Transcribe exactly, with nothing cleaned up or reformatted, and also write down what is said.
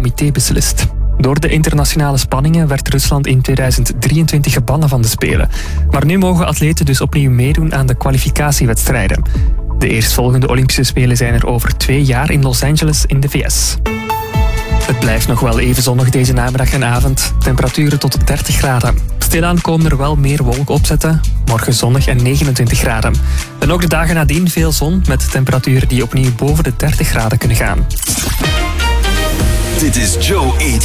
comité beslist. Door de internationale spanningen werd Rusland in tweeduizend drieëntwintig gebannen van de Spelen. Maar nu mogen atleten dus opnieuw meedoen aan de kwalificatiewedstrijden. De eerstvolgende Olympische Spelen zijn er over twee jaar in Los Angeles in de V S. Het blijft nog wel even zonnig deze namiddag en avond. Temperaturen tot dertig graden. Stilaan komen er wel meer wolken opzetten. Morgen zonnig en negenentwintig graden. En ook de dagen nadien veel zon met temperaturen die opnieuw boven de dertig graden kunnen gaan. Dit is Joe eet